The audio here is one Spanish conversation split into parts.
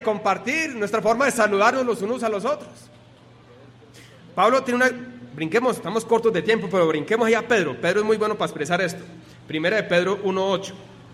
compartir, nuestra forma de saludarnos los unos a los otros. Pablo tiene brinquemos, estamos cortos de tiempo, pero brinquemos ahí a Pedro. Pedro es muy bueno para expresar esto. Primera de Pedro 1:8.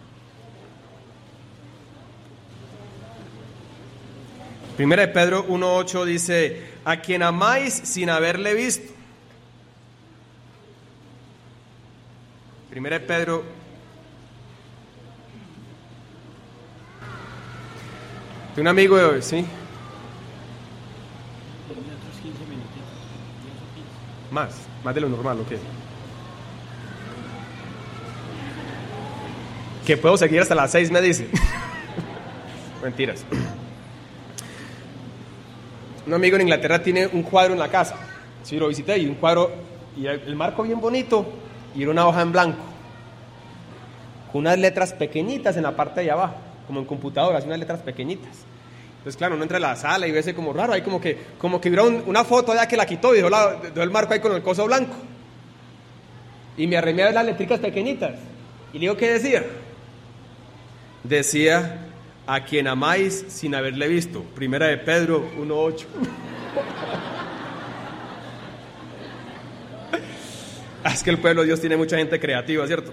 Primera de Pedro 1:8 dice: a quien amáis sin haberle visto. Primera de Pedro. De un amigo, ¿sí? Más de lo normal, ¿o qué? Que puedo seguir hasta las 6, me dice. Mentiras. Un amigo en Inglaterra tiene un cuadro en la casa. Sí, lo visité, y un cuadro, y el marco bien bonito, y era una hoja en blanco, con unas letras pequeñitas en la parte de abajo, como en computadoras, unas letras pequeñitas. Entonces, claro, uno entra a la sala y ve ese como raro, ahí como que hubiera una foto allá que la quitó y dejó el marco ahí con el coso blanco. Y me arremé a ver las letricas pequeñitas. Y le digo, ¿qué decía? Decía: a quien amáis sin haberle visto. Primera de Pedro 1:8. Es que el pueblo de Dios tiene mucha gente creativa, ¿cierto?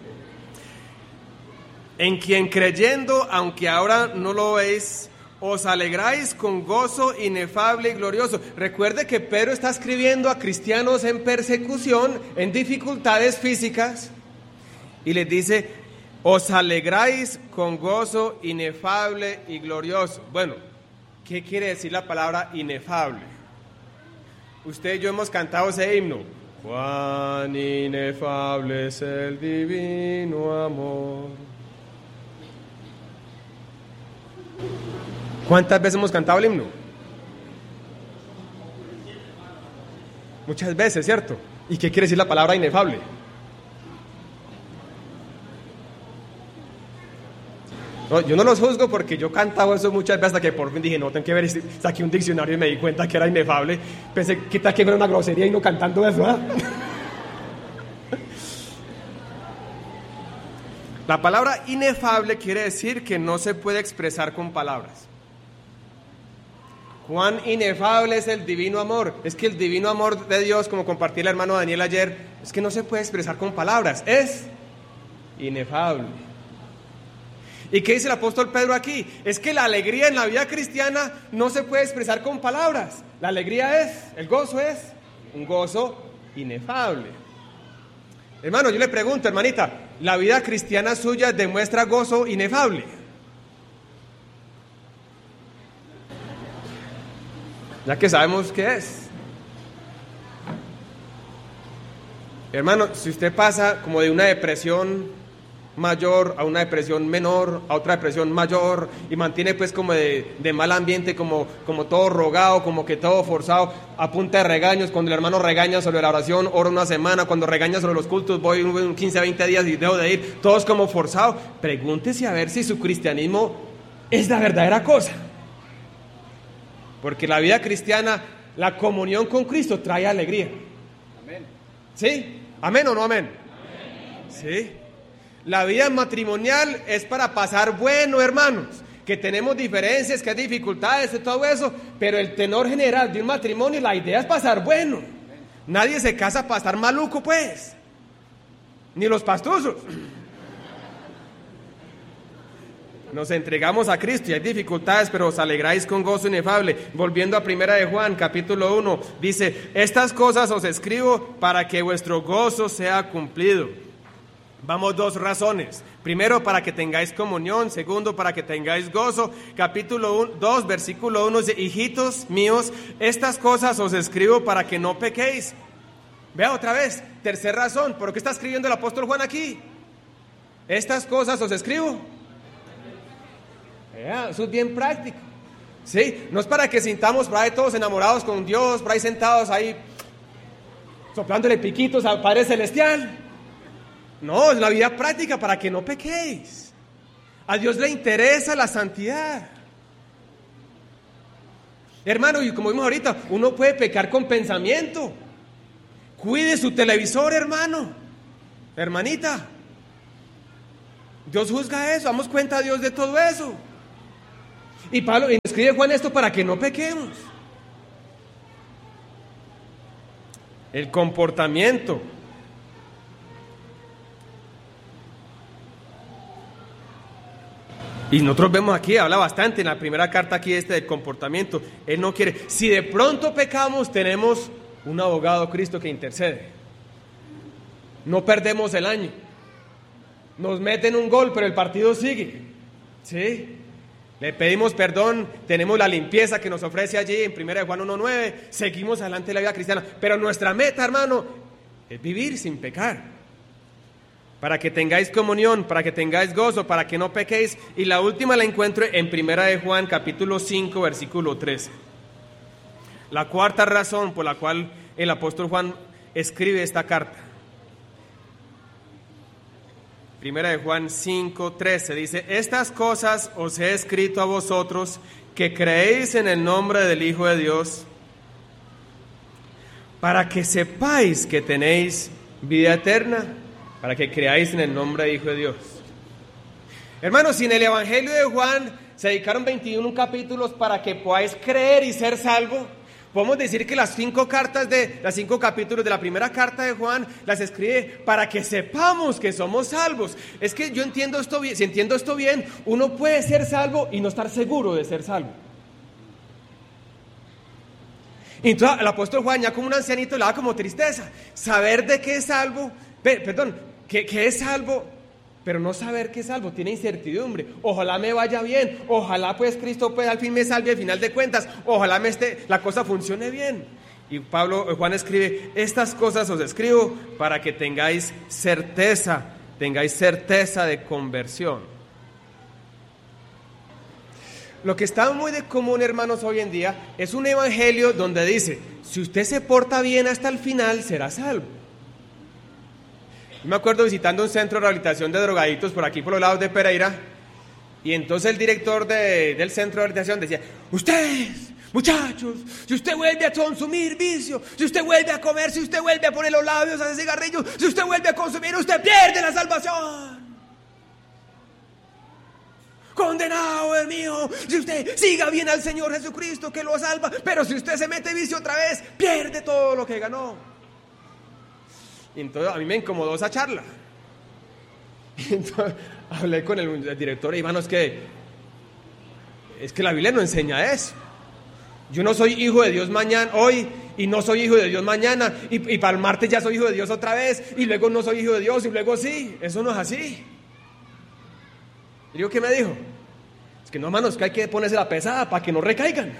En quien creyendo, aunque ahora no lo veis, os alegráis con gozo inefable y glorioso. Recuerde que Pedro está escribiendo a cristianos en persecución, en dificultades físicas, y les dice: os alegráis con gozo inefable y glorioso. Bueno, ¿qué quiere decir la palabra inefable? Usted y yo hemos cantado ese himno: cuán inefable es el divino amor. ¿Cuántas veces hemos cantado el himno? Muchas veces, ¿cierto? ¿Y qué quiere decir la palabra inefable? No, yo no los juzgo, porque yo cantaba eso muchas veces hasta que por fin dije: no, tengo que ver, saqué un diccionario y me di cuenta que era inefable. Pensé que era una grosería y no cantando eso, ¿eh? La palabra inefable quiere decir que no se puede expresar con palabras. Cuán inefable es el divino amor. Es que el divino amor de Dios, como compartí el hermano Daniel ayer, es que no se puede expresar con palabras, es inefable. ¿Y qué dice el apóstol Pedro aquí? Es que la alegría en la vida cristiana no se puede expresar con palabras. La alegría el gozo es un gozo inefable. Hermano, yo le pregunto, hermanita, ¿la vida cristiana suya demuestra gozo inefable? Ya que sabemos qué es. Hermano, si usted pasa como de una depresión mayor a una depresión menor, a otra depresión mayor, y mantiene pues como de mal ambiente, como todo rogado, como que todo forzado, a punta de regaños. Cuando el hermano regaña sobre la oración, oro una semana. Cuando regaña sobre los cultos, voy 15 a 20 días y dejo de ir. Todos como forzados. Pregúntese a ver si su cristianismo es la verdadera cosa. Porque la vida cristiana, la comunión con Cristo trae alegría. Amén. ¿Sí? ¿Amén o no amén? Amén. Sí. La vida matrimonial es para pasar bueno, hermanos. Que tenemos diferencias, que hay dificultades y todo eso, pero el tenor general de un matrimonio, la idea es pasar bueno. Nadie se casa para estar maluco, pues. Ni los pastosos. Nos entregamos a Cristo y hay dificultades, pero os alegráis con gozo inefable. Volviendo a Primera de Juan, capítulo 1, dice: estas cosas os escribo para que vuestro gozo sea cumplido. Vamos, 2 razones. Primero, para que tengáis comunión. Segundo, para que tengáis gozo. Capítulo 2, versículo 1 dice: hijitos míos, estas cosas os escribo para que no pequéis. Vea otra vez, tercera razón. ¿Por qué está escribiendo el apóstol Juan aquí? Estas cosas os escribo. Eso es bien práctico. ¿Sí? No es para que sintamos por ahí todos enamorados con Dios, por ahí sentados ahí soplándole piquitos al Padre Celestial. No, es la vida práctica para que no pequéis. A Dios le interesa la santidad. Hermano, y como vimos ahorita, uno puede pecar con pensamiento. Cuide su televisor, hermano, hermanita. Dios juzga eso, damos cuenta a Dios de todo eso. Y Pablo y escribe Juan esto para que no pequemos. El comportamiento. Y nosotros vemos aquí, habla bastante en la primera carta aquí del comportamiento. Él no quiere, si de pronto pecamos, tenemos un abogado, Cristo, que intercede. No perdemos el año. Nos meten un gol, pero el partido sigue. ¿Sí? Le pedimos perdón, tenemos la limpieza que nos ofrece allí en 1 Juan 1:9, seguimos adelante en la vida cristiana. Pero nuestra meta, hermano, es vivir sin pecar. Para que tengáis comunión, para que tengáis gozo, para que no pequéis. Y la última la encuentro en 1 Juan, capítulo 5, versículo 13. La cuarta razón por la cual el apóstol Juan escribe esta carta. 1 Juan 5, 13 dice: estas cosas os he escrito a vosotros que creéis en el nombre del Hijo de Dios, para que sepáis que tenéis vida eterna, para que creáis en el nombre del Hijo de Dios. Hermanos, si en el Evangelio de Juan se dedicaron 21 capítulos para que podáis creer y ser salvo, podemos decir que las 5 capítulos de la primera carta de Juan las escribe para que sepamos que somos salvos. Es que yo entiendo esto bien. Si entiendo esto bien, uno puede ser salvo y no estar seguro de ser salvo. Y entonces el apóstol Juan, ya como un ancianito, le da como tristeza saber de qué es salvo, que es salvo, pero no saber que es salvo, tiene incertidumbre. Ojalá me vaya bien, ojalá pues Cristo pues al fin me salve al final de cuentas, ojalá la cosa funcione bien. Y Juan escribe: estas cosas os escribo para que tengáis certeza de conversión. Lo que está muy de común, hermanos, hoy en día es un evangelio donde dice: si usted se porta bien hasta el final, será salvo. Yo me acuerdo visitando un centro de rehabilitación de drogaditos por aquí, por los lados de Pereira, y entonces el director del centro de rehabilitación decía: ustedes, muchachos, si usted vuelve a consumir vicio, si usted vuelve a comer, si usted vuelve a poner los labios a ese cigarrillo, si usted vuelve a consumir, usted pierde la salvación. Condenado es mío, si usted siga bien al Señor Jesucristo que lo salva, pero si usted se mete vicio otra vez, pierde todo lo que ganó. Y entonces a mí me incomodó esa charla. Y entonces hablé con el director y hermano, es que la Biblia no enseña eso. Yo no soy hijo de Dios hoy, y no soy hijo de Dios mañana, y para el martes ya soy hijo de Dios otra vez, y luego no soy hijo de Dios, y luego sí. Eso no es así. Y digo, ¿qué me dijo? Es que no, hermanos, que hay que ponerse la pesada para que no recaigan.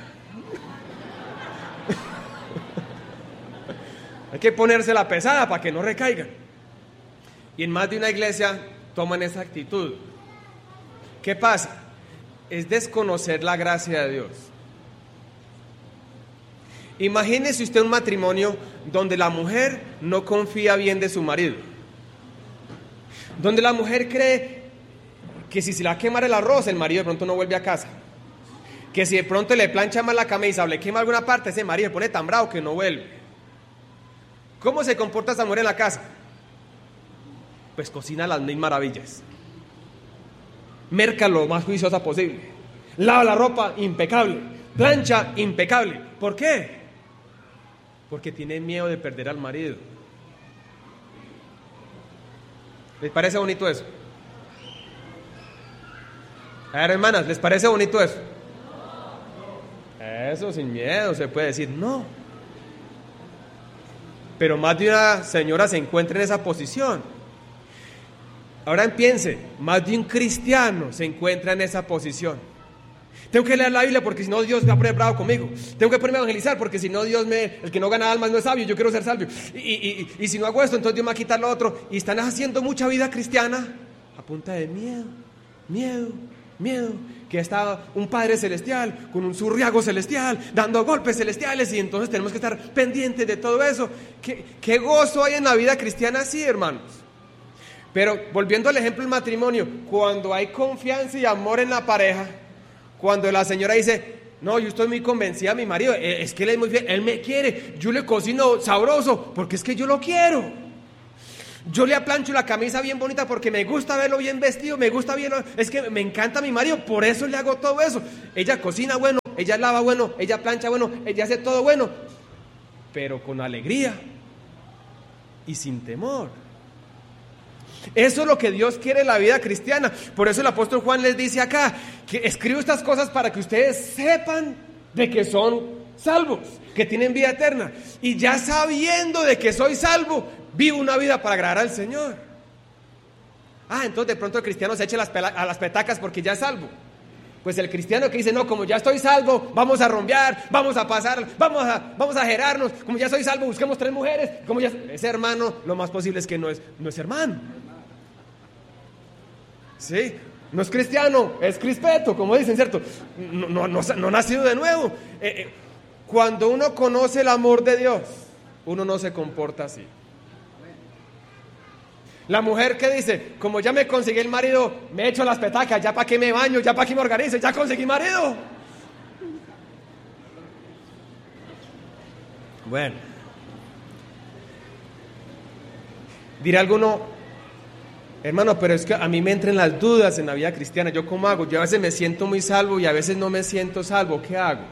Hay que ponerse la pesada para que no recaigan. Y en más de una iglesia toman esa actitud. ¿Qué pasa? Es desconocer la gracia de Dios. Imagínese usted un matrimonio donde la mujer no confía bien de su marido, donde la mujer cree que si se le va a quemar el arroz, el marido de pronto no vuelve a casa, que si de pronto le plancha mal la camisa o le quema alguna parte, ese marido se pone tan bravo que no vuelve. ¿Cómo se comporta esa mujer en la casa? Pues cocina las mil maravillas, merca lo más juiciosa posible, lava la ropa impecable, plancha impecable. ¿Por qué? Porque tiene miedo de perder al marido. ¿Les parece bonito eso? A ver, hermanas, ¿les parece bonito eso? Eso sin miedo se puede decir no. Pero más de una señora se encuentra en esa posición. Ahora piense, más de un cristiano se encuentra en esa posición. Tengo que leer la Biblia porque si no Dios va a poner bravo conmigo. Tengo que ponerme a evangelizar porque si no el que no gana almas no es sabio. Yo quiero ser sabio. Y si no hago esto, entonces Dios me va a quitar lo otro. Y están haciendo mucha vida cristiana a punta de miedo. Que está un Padre celestial con un zurriago celestial dando golpes celestiales, y entonces tenemos que estar pendientes de todo eso. ¿Qué gozo hay en la vida cristiana así, hermanos? Pero volviendo al ejemplo del matrimonio, cuando hay confianza y amor en la pareja, cuando la señora dice: no, yo estoy muy convencida de mi marido, es que él es muy fiel, él me quiere, yo le cocino sabroso porque es que yo lo quiero. Yo le aplancho la camisa bien bonita porque me gusta verlo bien vestido, me gusta bien, es que me encanta mi marido, por eso le hago todo eso. Ella cocina bueno, ella lava bueno, ella plancha bueno, ella hace todo bueno, pero con alegría y sin temor. Eso es lo que Dios quiere en la vida cristiana. Por eso el apóstol Juan les dice acá que escribo estas cosas para que ustedes sepan de que son salvos, que tienen vida eterna. Y ya sabiendo de que soy salvo, vivo una vida para agradar al Señor. Entonces de pronto el cristiano se echa a las petacas porque ya es salvo. Pues el cristiano que dice, no, como ya estoy salvo, vamos a rumbear, vamos a pasar, vamos a jerarnos, como ya soy salvo, busquemos 3 mujeres, como ya... Ese hermano, lo más posible es que no es hermano. ¿Sí? No es cristiano, es crispeto, como dicen, ¿cierto? No nacido de nuevo. Cuando uno conoce el amor de Dios, uno no se comporta así. La mujer que dice, como ya me conseguí el marido, me echo las petacas, ya para qué me baño, ya para qué me organizo, ya conseguí marido. Bueno, dirá alguno, hermano, pero es que a mí me entran las dudas en la vida cristiana, ¿yo cómo hago? Yo a veces me siento muy salvo y a veces no me siento salvo, ¿qué hago?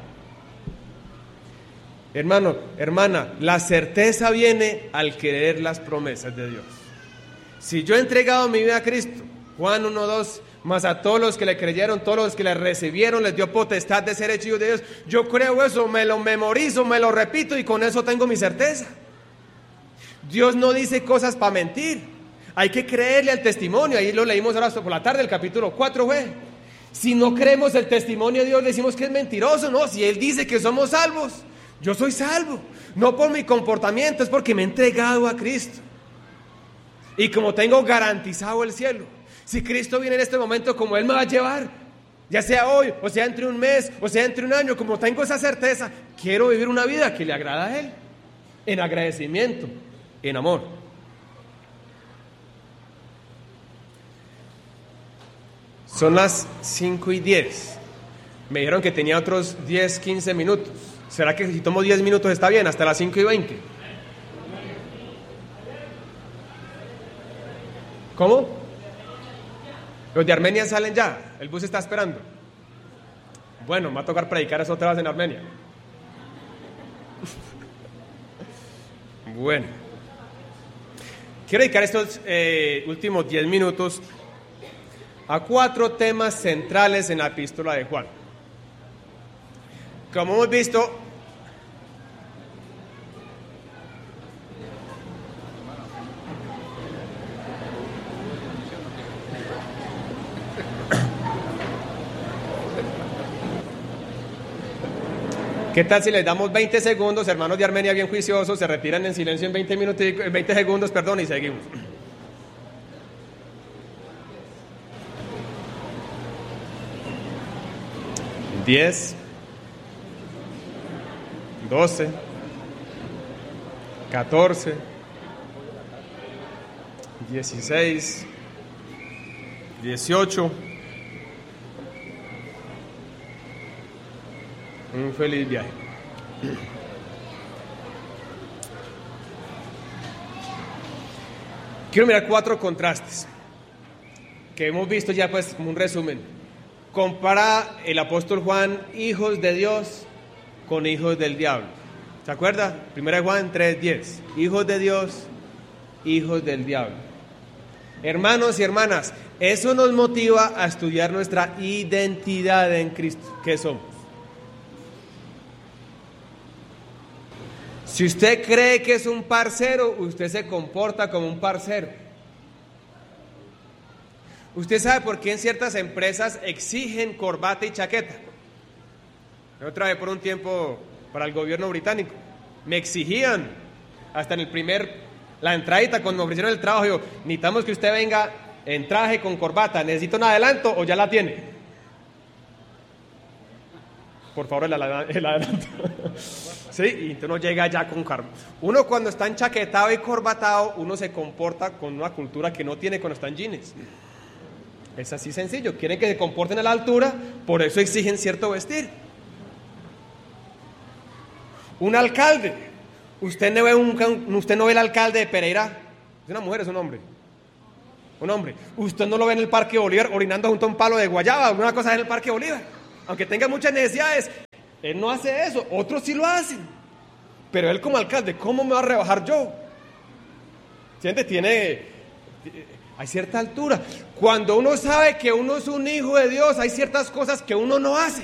Hermano, hermana, la certeza viene al creer las promesas de Dios. Si yo he entregado mi vida a Cristo, Juan 1:2, más a todos los que le creyeron, todos los que le recibieron, les dio potestad de ser hechos de Dios. Yo creo eso, me lo memorizo, me lo repito y con eso tengo mi certeza. Dios no dice cosas para mentir. Hay que creerle al testimonio. Ahí lo leímos ahora por la tarde, el capítulo 4, Si no creemos el testimonio de Dios, decimos que es mentiroso. No, si Él dice que somos salvos, yo soy salvo. No por mi comportamiento, es porque me he entregado a Cristo. Y como tengo garantizado el cielo, si Cristo viene en este momento, como Él me va a llevar, ya sea hoy, o sea entre un mes, o sea entre un año, como tengo esa certeza, quiero vivir una vida que le agrada a Él, en agradecimiento, en amor. Son las 5:10. Me dijeron que tenía otros 10, 15 minutos. ¿Será que si tomo 10 minutos está bien? Hasta las 5:20. ¿Cómo? Los de Armenia salen ya. El bus está esperando. Bueno, me va a tocar predicar eso otra vez en Armenia. Bueno. Quiero dedicar estos últimos 10 minutos a 4 temas centrales en la epístola de Juan. Como hemos visto, ¿qué tal si les damos 20 segundos, hermanos de Armenia bien juiciosos, se retiran en silencio en 20 segundos, y seguimos? $10, $12, $14, $16, $18. Un feliz viaje. Quiero mirar 4 contrastes que hemos visto ya, pues, como un resumen. Compara el apóstol Juan hijos de Dios con hijos del diablo. ¿Se acuerda? 1 Juan 3:10. Hijos de Dios, hijos del diablo. Hermanos y hermanas, eso nos motiva a estudiar nuestra identidad en Cristo. ¿Qué somos? Si usted cree que es un parcero, usted se comporta como un parcero. Usted sabe por qué en ciertas empresas exigen corbata y chaqueta. Yo trabajé por un tiempo para el gobierno británico. Me exigían, hasta en la entradita, cuando me ofrecieron el trabajo, yo, necesitamos que usted venga en traje con corbata, ¿necesito un adelanto o ya la tiene? Por favor, el adelanto. Sí, y entonces uno llega ya con cargo. Uno cuando está enchaquetado y corbatado, uno se comporta con una cultura que no tiene cuando está en jeans. Es así sencillo, quieren que se comporten a la altura, por eso exigen cierto vestir. Un alcalde, usted no ve el alcalde de Pereira ¿Es una mujer o es un hombre? Un hombre. Usted no lo ve en el Parque Bolívar orinando junto a un palo de guayaba, alguna cosa en el Parque Bolívar. Aunque tenga muchas necesidades, él no hace eso, otros sí lo hacen. Pero él como alcalde, ¿cómo me va a rebajar yo? ¿Siente? Hay cierta altura. Cuando uno sabe que uno es un hijo de Dios, hay ciertas cosas que uno no hace.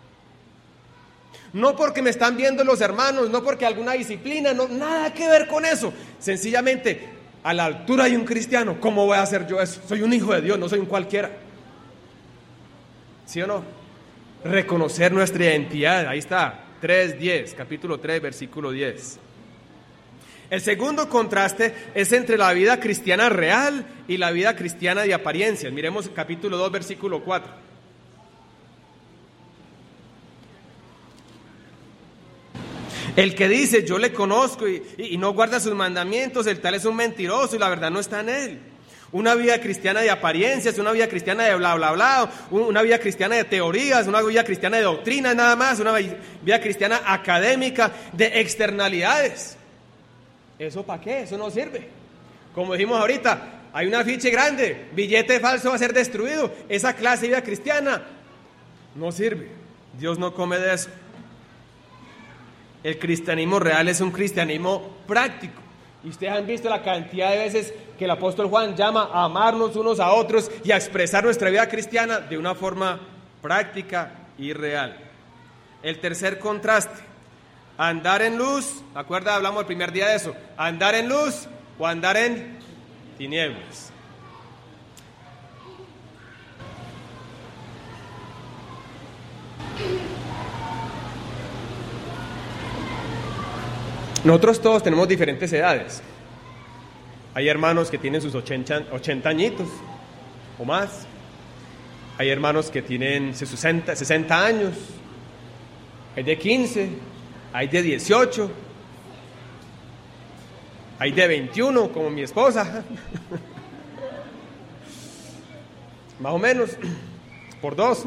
No porque me están viendo los hermanos, no porque alguna disciplina, no, nada que ver con eso. Sencillamente, a la altura de un cristiano, ¿cómo voy a hacer yo eso? Soy un hijo de Dios, no soy un cualquiera. ¿Sí o no? Reconocer nuestra identidad, ahí está, 3:10, capítulo 3, versículo 10. El segundo contraste es entre la vida cristiana real y la vida cristiana de apariencias. Miremos capítulo 2, versículo 4. El que dice, yo le conozco y no guarda sus mandamientos, el tal es un mentiroso y la verdad no está en él. Una vida cristiana de apariencias, una vida cristiana de bla, bla, bla, una vida cristiana de teorías, una vida cristiana de doctrinas nada más, una vida cristiana académica, de externalidades. ¿Eso para qué? Eso no sirve. Como dijimos ahorita, hay un afiche grande, billete falso va a ser destruido. Esa clase de vida cristiana no sirve. Dios no come de eso. El cristianismo real es un cristianismo práctico. Y ustedes han visto la cantidad de veces que el apóstol Juan llama a amarnos unos a otros y a expresar nuestra vida cristiana de una forma práctica y real. El tercer contraste, andar en luz, ¿acuerda? Hablamos el primer día de eso, andar en luz o andar en tinieblas. Nosotros todos tenemos diferentes edades. Hay hermanos que tienen sus 80 añitos o más. Hay hermanos que tienen 60 años. Hay de 15, hay de 18, hay de 21, como mi esposa. Más o menos, por 2.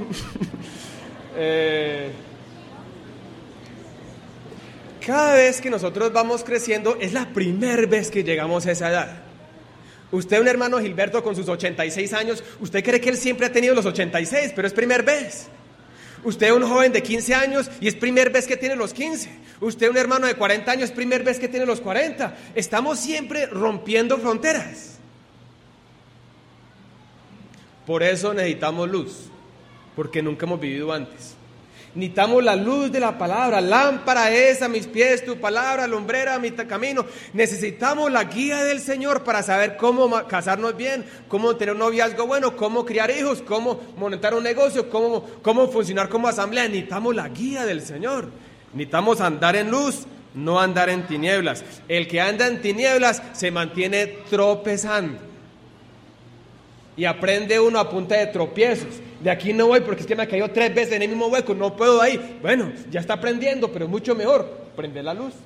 Cada vez que nosotros vamos creciendo, es la primera vez que llegamos a esa edad. Usted, un hermano Gilberto con sus 86 años, usted cree que él siempre ha tenido los 86, pero es primera vez. Usted, un joven de 15 años, y es primera vez que tiene los 15. Usted, un hermano de 40 años, es primera vez que tiene los 40. Estamos siempre rompiendo fronteras. Por eso necesitamos luz, porque nunca hemos vivido antes. Necesitamos la luz de la palabra. Lámpara es a mis pies tu palabra, lumbrera a mi camino. Necesitamos la guía del Señor para saber cómo casarnos bien, cómo tener un noviazgo bueno, cómo criar hijos, cómo montar un negocio, cómo funcionar como asamblea. Necesitamos la guía del Señor. Necesitamos andar en luz, no andar en tinieblas. El que anda en tinieblas se mantiene tropezando. Y aprende uno a punta de tropiezos. De aquí no voy porque es que me ha caído 3 veces en el mismo hueco, no puedo ahí. Bueno, ya está aprendiendo, pero es mucho mejor prender la luz.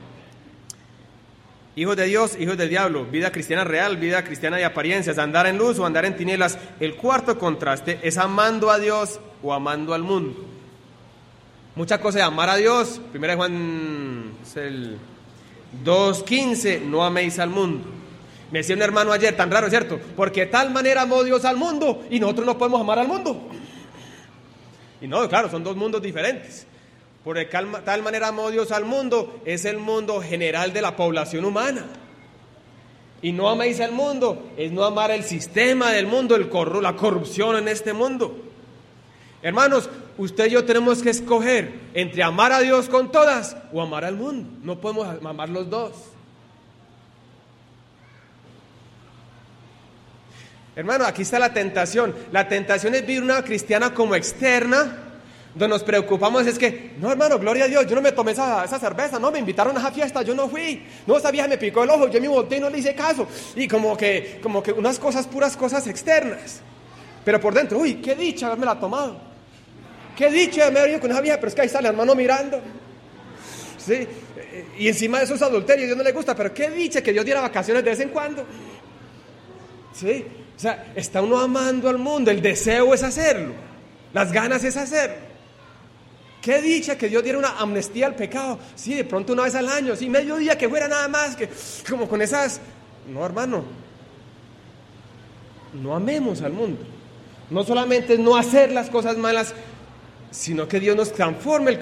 Hijos de Dios, hijos del diablo, vida cristiana real, vida cristiana de apariencias, andar en luz o andar en tinieblas. El cuarto contraste es amando a Dios o amando al mundo. Muchas cosas de amar a Dios. 1 Juan 2:15, no améis al mundo. Me decía un hermano ayer, tan raro, ¿cierto? Porque de tal manera amó Dios al mundo y nosotros no podemos amar al mundo. Y no, claro, son dos mundos diferentes. Porque tal manera amó Dios al mundo es el mundo general de la población humana. Y no améis al mundo es no amar el sistema del mundo, la corrupción en este mundo. Hermanos, usted y yo tenemos que escoger entre amar a Dios con todas o amar al mundo. No podemos amar los dos. Hermano, aquí está la tentación. La tentación es vivir una cristiana como externa, donde nos preocupamos es que, no hermano, gloria a Dios, yo no me tomé esa cerveza, no, me invitaron a esa fiesta, yo no fui, no, esa vieja me picó el ojo, yo me volteé y no le hice caso, y como que unas cosas, puras cosas externas, pero por dentro, uy, qué dicha haberme la tomado, qué dicha haberme ido con esa vieja, pero es que ahí está el hermano mirando, sí, y encima de eso es adulterio, a Dios no le gusta, pero qué dicha que Dios diera vacaciones de vez en cuando, sí, o sea, está uno amando al mundo, el deseo es hacerlo, las ganas es hacerlo. Qué dicha que Dios diera una amnistía al pecado, sí, de pronto una vez al año, sí, medio día que fuera nada más, que como con esas No, hermano. No amemos al mundo. No solamente no hacer las cosas malas, sino que Dios nos transforme el